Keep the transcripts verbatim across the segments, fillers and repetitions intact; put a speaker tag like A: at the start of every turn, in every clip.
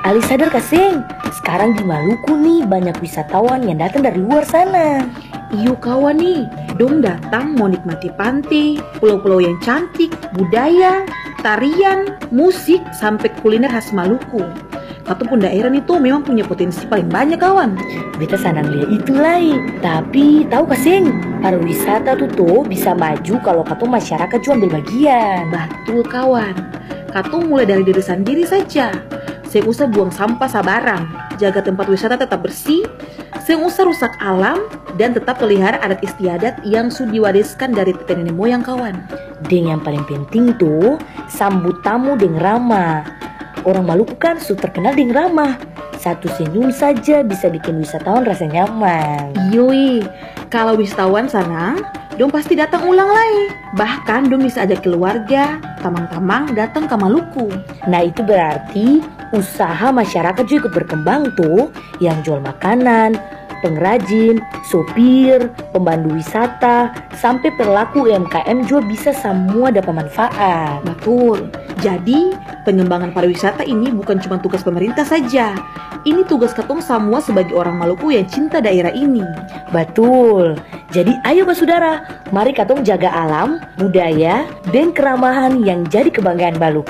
A: Ali sadar kasing, sekarang di Maluku nih banyak wisatawan yang datang dari luar sana.
B: Iyo kawan nih, dong datang mau nikmati pantai, pulau-pulau yang cantik, budaya, tarian, musik, sampai kuliner khas Maluku. Satu pun daerah nih tuh memang punya potensi paling banyak kawan.
A: Beta senang lihat itu lai. Tapi tahu kasing, pariwisata tuh tuh bisa maju kalau katu masyarakat juga ambil bagian.
B: Betul kawan. Katu mulai dari diri sendiri saja. Saya usah buang sampah sabarang, jaga tempat wisata tetap bersih, saya usah rusak alam, dan tetap pelihara adat istiadat yang sudah diwariskan dari nenek moyang kawan.
A: Dan yang paling penting tuh, sambut tamu dengan ramah. Orang Maluku kan sudah terkenal dengan ramah. Satu senyum saja bisa bikin wisatawan rasa nyaman.
B: Yoi, kalau wisatawan sana, dong pasti datang ulang lagi. Bahkan dong bisa ajak keluarga, tamang-tamang datang ke Maluku.
A: Nah itu berarti usaha masyarakat juga ikut berkembang tuh. Yang jual makanan, pengrajin, sopir, pemandu wisata, sampai pelaku U M K M juga bisa semua dapat manfaat.
B: Betul. Jadi pengembangan pariwisata ini bukan cuma tugas pemerintah saja. Ini tugas katong semua sebagai orang Maluku yang cinta daerah ini.
A: Betul. Jadi ayo saudara, mari katong jaga alam, budaya, dan keramahan yang jadi kebanggaan Maluku.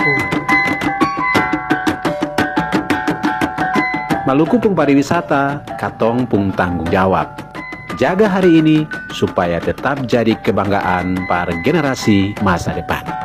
C: Maluku pung pariwisata, katong pung tanggung jawab. Jaga hari ini supaya tetap jadi kebanggaan para generasi masa depan.